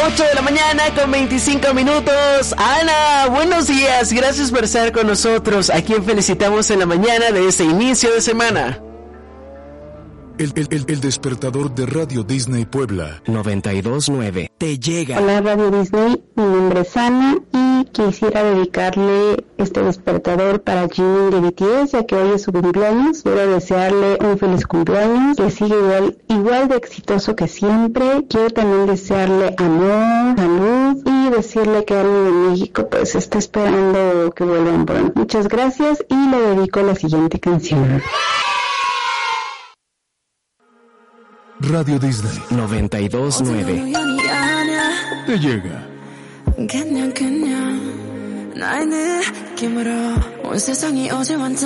8 de la mañana con 25 minutos. Ana, buenos días. Gracias por estar con nosotros. ¿A quién felicitamos en la mañana de este inicio de semana? El despertador de Radio Disney Puebla 92.9 te llega. Hola Radio Disney, mi nombre es Ana y quisiera dedicarle este despertador para Jimin de BTS, ya que hoy es su cumpleaños. Quiero desearle un feliz cumpleaños, que siga igual de exitoso que siempre. Quiero también desearle amor, salud y decirle que alguien de México pues está esperando que vuelvan pronto. Muchas gracias y le dedico la siguiente canción. Radio Disney 92.9 te llega. 그냥 나의 느낌으로 온 세상이 어제 완전